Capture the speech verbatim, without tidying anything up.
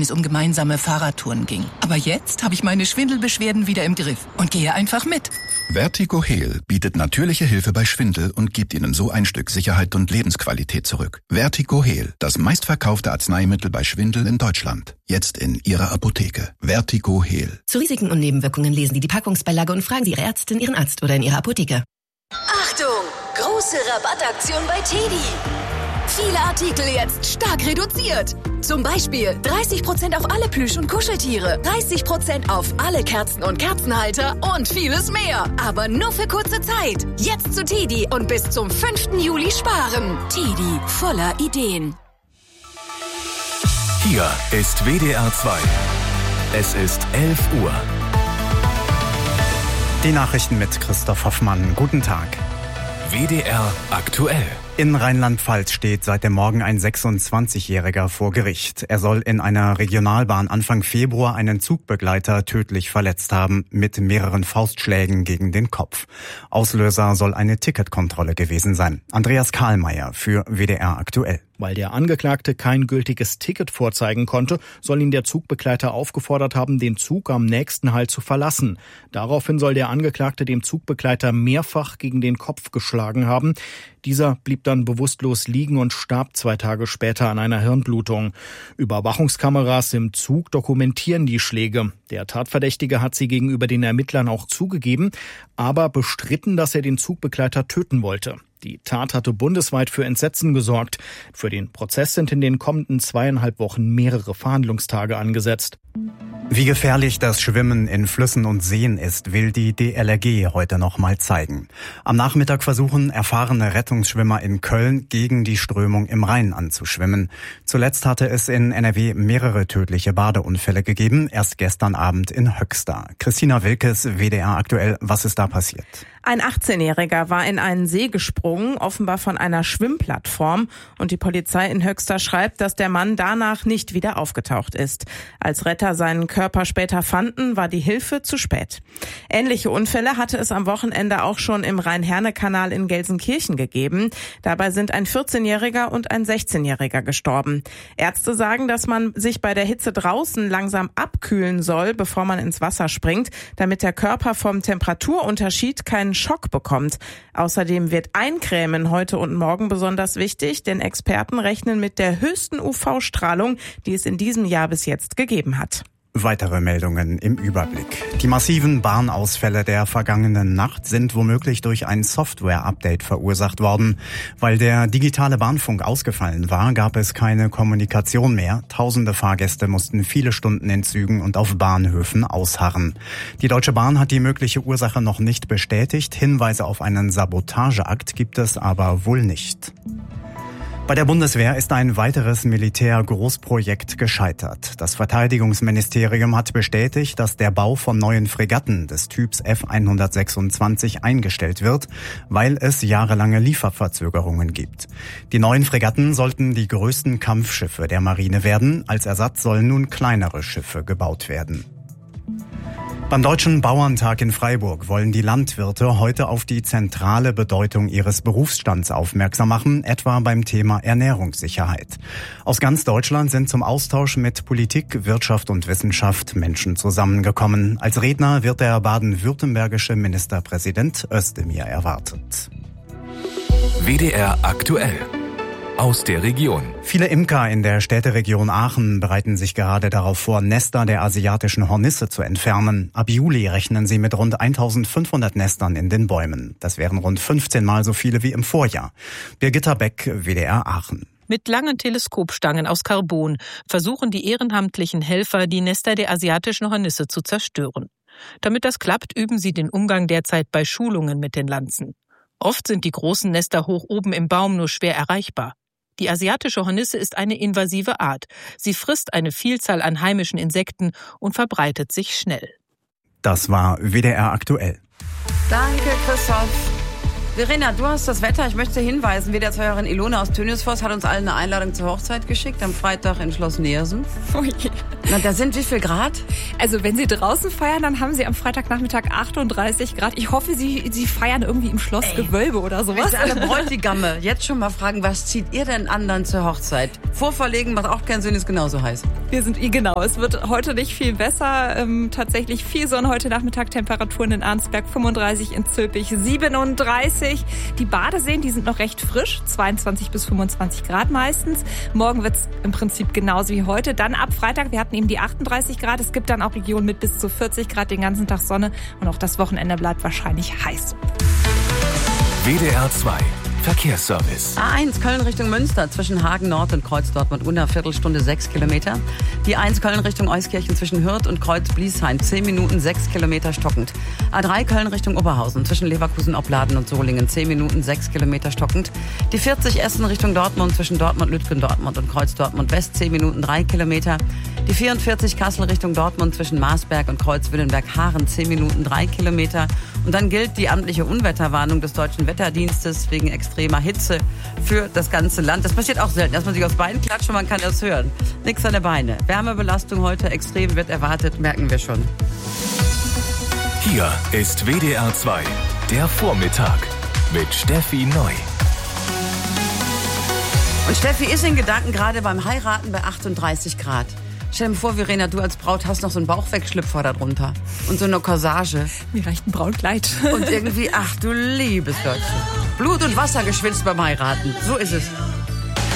es um gemeinsame Fahrradtouren ging. Aber jetzt habe ich meine Schwindelbeschwerden wieder im Griff und gehe einfach mit. Vertigo-Heal bietet natürliche Hilfe bei Schwindel und gibt Ihnen so ein Stück Sicherheit und Lebensqualität zurück. Vertigo-Heal, das meistverkaufte Arzneimittel bei Schwindel in Deutschland. Jetzt in Ihrer Apotheke. Vertigo-Heal. Zu Risiken und Nebenwirkungen lesen Sie die Packungsbeilage und fragen Sie Ihre Ärztin, Ihren Arzt oder in Ihrer Apotheke. Achtung! Große Rabattaktion bei Teddy. Viele Artikel jetzt stark reduziert. Zum Beispiel dreißig Prozent auf alle Plüsch- und Kuscheltiere, dreißig Prozent auf alle Kerzen und Kerzenhalter und vieles mehr. Aber nur für kurze Zeit. Jetzt zu Teddy und bis zum fünften Juli sparen. Teddy, voller Ideen. Hier ist W D R zwei. Es ist elf Uhr. Die Nachrichten mit Christoph Hoffmann. Guten Tag. W D R aktuell. In Rheinland-Pfalz steht seit dem Morgen ein sechsundzwanzigjähriger vor Gericht. Er soll in einer Regionalbahn Anfang Februar einen Zugbegleiter tödlich verletzt haben, mit mehreren Faustschlägen gegen den Kopf. Auslöser soll eine Ticketkontrolle gewesen sein. Andreas Kahlmeier für W D R aktuell. Weil der Angeklagte kein gültiges Ticket vorzeigen konnte, soll ihn der Zugbegleiter aufgefordert haben, den Zug am nächsten Halt zu verlassen. Daraufhin soll der Angeklagte dem Zugbegleiter mehrfach gegen den Kopf geschlagen haben. Dieser blieb dann bewusstlos liegen und starb zwei Tage später an einer Hirnblutung. Überwachungskameras im Zug dokumentieren die Schläge. Der Tatverdächtige hat sie gegenüber den Ermittlern auch zugegeben, aber bestritten, dass er den Zugbegleiter töten wollte. Die Tat hatte bundesweit für Entsetzen gesorgt. Für den Prozess sind in den kommenden zweieinhalb Wochen mehrere Verhandlungstage angesetzt. Wie gefährlich das Schwimmen in Flüssen und Seen ist, will die D L R G heute noch mal zeigen. Am Nachmittag versuchen erfahrene Rettungsschwimmer in Köln gegen die Strömung im Rhein anzuschwimmen. Zuletzt hatte es in N R W mehrere tödliche Badeunfälle gegeben, erst gestern Abend in Höxter. Christina Wilkes, W D R aktuell, was ist da passiert? Ein achtzehnjähriger war in einen See gesprungen, offenbar von einer Schwimmplattform. Und die Polizei in Höxter schreibt, dass der Mann danach nicht wieder aufgetaucht ist. Als Retter seinen Körper später fanden, war die Hilfe zu spät. Ähnliche Unfälle hatte es am Wochenende auch schon im Rhein-Herne-Kanal in Gelsenkirchen gegeben. Dabei sind ein vierzehnjähriger und ein sechzehnjähriger gestorben. Ärzte sagen, dass man sich bei der Hitze draußen langsam abkühlen soll, bevor man ins Wasser springt, damit der Körper vom Temperaturunterschied keinen Schock bekommt. Außerdem wird Eincremen heute und morgen besonders wichtig, denn Experten rechnen mit der höchsten U V-Strahlung, die es in diesem Jahr bis jetzt gegeben hat. Weitere Meldungen im Überblick. Die massiven Bahnausfälle der vergangenen Nacht sind womöglich durch ein Software-Update verursacht worden. Weil der digitale Bahnfunk ausgefallen war, gab es keine Kommunikation mehr. Tausende Fahrgäste mussten viele Stunden in Zügen und auf Bahnhöfen ausharren. Die Deutsche Bahn hat die mögliche Ursache noch nicht bestätigt. Hinweise auf einen Sabotageakt gibt es aber wohl nicht. Bei der Bundeswehr ist ein weiteres Militärgroßprojekt gescheitert. Das Verteidigungsministerium hat bestätigt, dass der Bau von neuen Fregatten des Typs F hundertsechsundzwanzig eingestellt wird, weil es jahrelange Lieferverzögerungen gibt. Die neuen Fregatten sollten die größten Kampfschiffe der Marine werden. Als Ersatz sollen nun kleinere Schiffe gebaut werden. Beim Deutschen Bauerntag in Freiburg wollen die Landwirte heute auf die zentrale Bedeutung ihres Berufsstands aufmerksam machen, etwa beim Thema Ernährungssicherheit. Aus ganz Deutschland sind zum Austausch mit Politik, Wirtschaft und Wissenschaft Menschen zusammengekommen. Als Redner wird der baden-württembergische Ministerpräsident Özdemir erwartet. W D R aktuell. Aus der Region. Viele Imker in der Städteregion Aachen bereiten sich gerade darauf vor, Nester der asiatischen Hornisse zu entfernen. Ab Juli rechnen sie mit rund eintausendfünfhundert Nestern in den Bäumen. Das wären rund fünfzehn Mal so viele wie im Vorjahr. Birgitta Beck, W D R Aachen. Mit langen Teleskopstangen aus Carbon versuchen die ehrenamtlichen Helfer, die Nester der asiatischen Hornisse zu zerstören. Damit das klappt, üben sie den Umgang derzeit bei Schulungen mit den Lanzen. Oft sind die großen Nester hoch oben im Baum nur schwer erreichbar. Die asiatische Hornisse ist eine invasive Art. Sie frisst eine Vielzahl an heimischen Insekten und verbreitet sich schnell. Das war W D R aktuell. Danke, Christoph. Verena, du hast das Wetter. Ich möchte hinweisen, W D R-Hörerin Ilona aus Tönnesfors hat uns allen eine Einladung zur Hochzeit geschickt, am Freitag in Schloss Neersen. Oh je. Na, da sind wie viel Grad? Also wenn Sie draußen feiern, dann haben Sie am Freitagnachmittag achtunddreißig Grad. Ich hoffe, Sie, Sie feiern irgendwie im Schlossgewölbe oder sowas. Wenn Sie alle Bräutigamme jetzt schon mal fragen, was zieht ihr denn an dann zur Hochzeit? Vorverlegen macht auch keinen Sinn, ist genauso heiß. Wir sind, genau, es wird heute nicht viel besser. Ähm, tatsächlich viel Sonne heute Nachmittag, Temperaturen in Arnsberg fünfunddreißig, in Zülpich siebenunddreißig. Die Badeseen, die sind noch recht frisch, zweiundzwanzig bis fünfundzwanzig Grad meistens. Morgen wird's im Prinzip genauso wie heute. Dann ab Freitag, wir hatten eben die achtunddreißig Grad. Es gibt dann auch Regionen mit bis zu vierzig Grad, den ganzen Tag Sonne. Und auch das Wochenende bleibt wahrscheinlich heiß. W D R zwei Verkehrsservice. A eins Köln Richtung Münster zwischen Hagen Nord und Kreuz Dortmund unter Viertelstunde sechs Kilometer. Die eins Köln Richtung Euskirchen zwischen Hürth und Kreuz Bliesheim zehn Minuten sechs Kilometer stockend. A drei Köln Richtung Oberhausen zwischen Leverkusen Opladen und Solingen zehn Minuten sechs Kilometer stockend. Die vierzig Essen Richtung Dortmund zwischen Dortmund Lütgen Dortmund und Kreuz Dortmund West zehn Minuten drei Kilometer. Die vierundvierzig Kassel Richtung Dortmund zwischen Marsberg und Kreuz Willenberg-Haaren zehn Minuten drei Kilometer. Und dann gilt die amtliche Unwetterwarnung des Deutschen Wetterdienstes wegen extremer Hitze für das ganze Land. Das passiert auch selten, dass man sich aufs Bein klatscht und man kann das hören. Nix an der Beine. Wärmebelastung heute extrem wird erwartet, merken wir schon. Hier ist W D R zwei, der Vormittag mit Steffi Neu. Und Steffi ist in Gedanken gerade beim Heiraten bei achtunddreißig Grad. Stell dir vor, Verena, du als Braut hast noch so einen Bauchwegschlüpfer darunter und so eine Corsage. Mir reicht ein Brautkleid. Und irgendwie, ach du liebes Gottchen. Blut und Wasser geschwitzt beim Heiraten. So ist es.